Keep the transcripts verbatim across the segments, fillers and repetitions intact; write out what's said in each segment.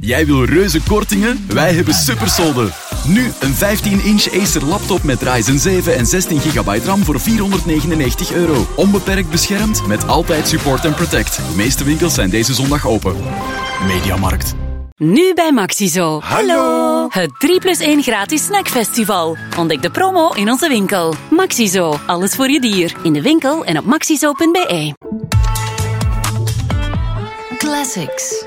Jij wil reuze kortingen? Wij hebben supersolden. Nu een vijftien inch Acer laptop met Ryzen zeven en zestien gigabyte RAM voor vierhonderdnegenennegentig euro. Onbeperkt beschermd met altijd support en protect. De meeste winkels zijn deze zondag open. Mediamarkt. Nu bij Maxizo. Hallo! Het drie plus één gratis snackfestival. Ontdek de promo in onze winkel. Maxizo, alles voor je dier. In de winkel en op maxizo punt b e. Classics.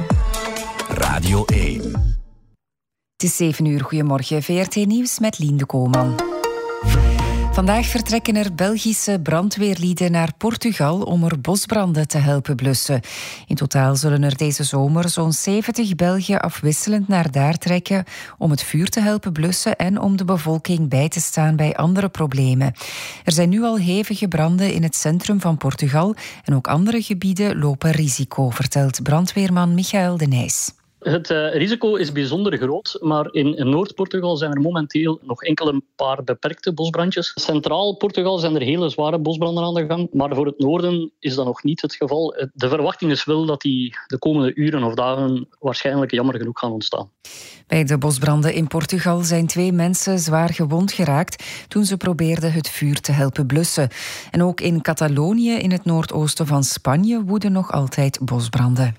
Radio één. Het is zeven uur. Goedemorgen. V R T Nieuws met Lien de Kooman. Vandaag vertrekken er Belgische brandweerlieden naar Portugal om er bosbranden te helpen blussen. In totaal zullen er deze zomer zo'n zeventig Belgen afwisselend naar daar trekken om het vuur te helpen blussen en om de bevolking bij te staan bij andere problemen. Er zijn nu al hevige branden in het centrum van Portugal en ook andere gebieden lopen risico, vertelt brandweerman Michael de Nijs. Het uh, risico is bijzonder groot, maar in, in Noord-Portugal zijn er momenteel nog enkel een paar beperkte bosbrandjes. Centraal Portugal zijn er hele zware bosbranden aan de gang, maar voor het noorden is dat nog niet het geval. De verwachting is wel dat die de komende uren of dagen waarschijnlijk jammer genoeg gaan ontstaan. Bij de bosbranden in Portugal zijn twee mensen zwaar gewond geraakt toen ze probeerden het vuur te helpen blussen. En ook in Catalonië, in het noordoosten van Spanje, woeden nog altijd bosbranden.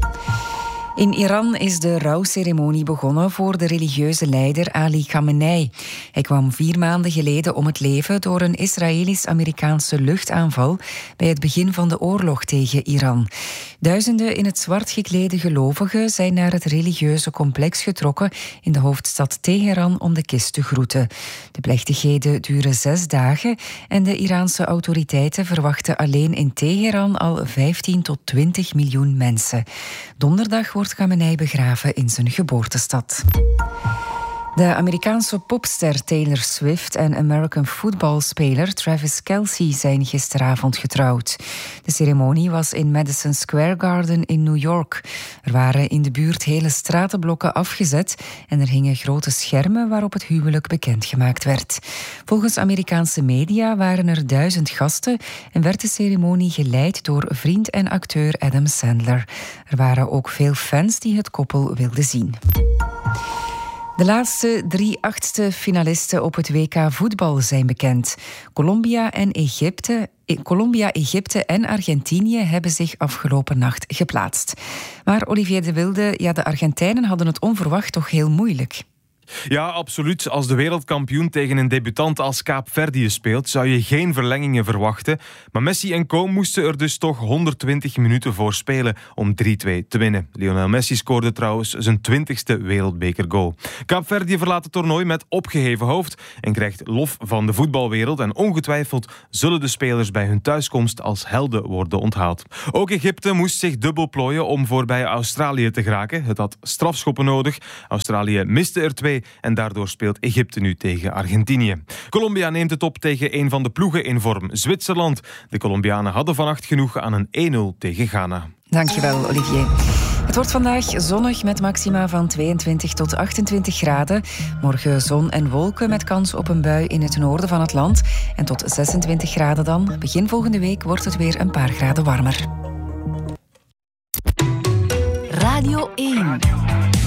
In Iran is de rouwceremonie begonnen voor de religieuze leider Ali Khamenei. Hij kwam vier maanden geleden om het leven door een Israëlisch-Amerikaanse luchtaanval bij het begin van de oorlog tegen Iran. Duizenden in het zwart geklede gelovigen zijn naar het religieuze complex getrokken in de hoofdstad Teheran om de kist te groeten. De plechtigheden duren zes dagen en de Iraanse autoriteiten verwachten alleen in Teheran al vijftien tot twintig miljoen mensen. Donderdag wordt Khamenei begraven in zijn geboortestad. De Amerikaanse popster Taylor Swift en American footballspeler Travis Kelce zijn gisteravond getrouwd. De ceremonie was in Madison Square Garden in New York. Er waren in de buurt hele stratenblokken afgezet en er hingen grote schermen waarop het huwelijk bekendgemaakt werd. Volgens Amerikaanse media waren er duizend gasten en werd de ceremonie geleid door vriend en acteur Adam Sandler. Er waren ook veel fans die het koppel wilden zien. De laatste drie achtste finalisten op het W K voetbal zijn bekend. Colombia en Egypte, Colombia, Egypte en Argentinië hebben zich afgelopen nacht geplaatst. Maar Olivier de Wilde, ja, de Argentijnen hadden het onverwacht toch heel moeilijk. Ja, absoluut. Als de wereldkampioen tegen een debutant als Kaapverdië speelt, zou je geen verlengingen verwachten. Maar Messi en co moesten er dus toch honderdtwintig minuten voor spelen om drie twee te winnen. Lionel Messi scoorde trouwens zijn twintigste wereldbekergoal. Kaapverdië verlaat het toernooi met opgeheven hoofd en krijgt lof van de voetbalwereld. En ongetwijfeld zullen de spelers bij hun thuiskomst als helden worden onthaald. Ook Egypte moest zich dubbel plooien om voorbij Australië te geraken. Het had strafschoppen nodig. Australië miste er twee. En daardoor speelt Egypte nu tegen Argentinië. Colombia neemt het op tegen een van de ploegen in vorm, Zwitserland. De Colombianen hadden vannacht genoeg aan een één nul tegen Ghana. Dankjewel, Olivier. Het wordt vandaag zonnig met maxima van tweeëntwintig tot achtentwintig graden. Morgen zon en wolken met kans op een bui in het noorden van het land. En tot zesentwintig graden dan. Begin volgende week wordt het weer een paar graden warmer. Radio één.